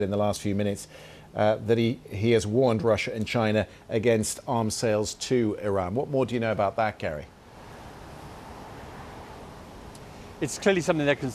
in the last few minutes that he has warned Russia and China against arms sales to Iran. What more do you know about that, Gary? It's clearly something they're